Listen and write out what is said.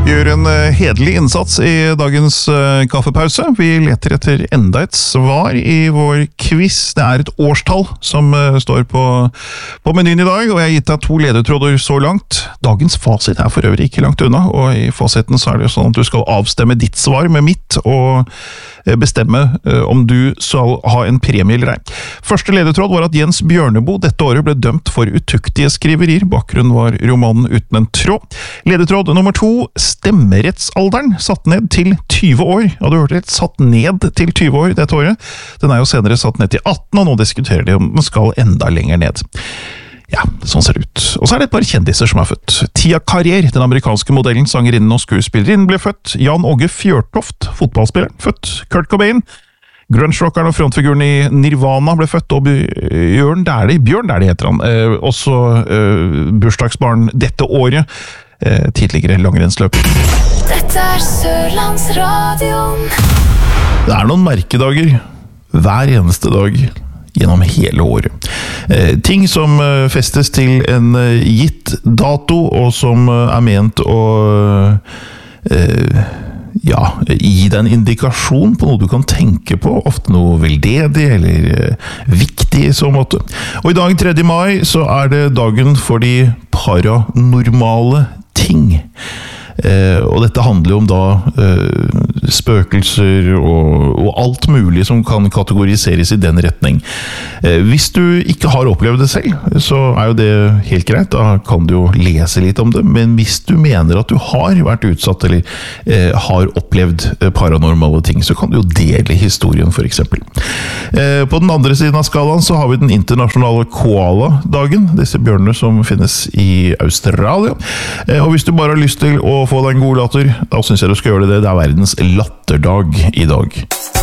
Gjør en hedelig innsats i dagens kaffepause. Vi leter etter enda et svar i vår quiz. Det et årstall som står på menyen i dag, og jeg har gitt deg 2 ledetråder så langt. Dagens fasit for øvrig ikke langt unna, og i fasiten så det jo sånn at du skal avstemme ditt svar med mitt, og bestemme om du skal ha en premie eller ei. Første ledetråd var at Jens Bjørneboe dette året ble dømt for utuktige skriverier. Bakgrunnen var romanen Uten en tråd. Ledetråd nummer 2, stemmerettsalderen satt ned til 20 år. Ja, du hørte rett, satt ned til 20 år dette året. Den jo senere satt ned til 18, og nå diskuterer de om den skal enda lenger ned. Ja, sånn ser det ut. Og så det et par kjendiser som født. Tia Carrier, den amerikanske modellen, sangerinnen og skuespillerinnen, ble født. Jan Åge Fjørtoft, fotballspilleren, født. Kurt Cobain, grunge-rockeren og frontfiguren i Nirvana, ble født. Og Bjørn Dæhlie heter han. Også bursdagsbarn dette året. Tidligere langrennsløp. Dette Sørlandsradion. Det noen merkedager hver eneste dag gjennom hele året. Ting som festes til en gitt dato, og som ment å gi deg en indikasjon på noe du kan tenke på, ofte noe veldedig eller viktig i så måte. Og i dag 3. mai så det dagen for de paranormale ting. Og dette handler jo om da spøkelser og alt mulig som kan kategoriseres i den retning. Hvis du ikke har opplevd det selv, så jo det helt greit, da kan du jo lese litt om det, men hvis du mener at du har vært utsatt eller har opplevd paranormale ting, så kan du jo dele historien for eksempel. På den andre siden av skalaen så har vi den internasjonale koala-dagen, disse bjørnene som finnes i Australia. Og hvis du bare har lyst til å få deg en god latter, da synes jeg du skal gjøre det. Det verdens latterdag i dag.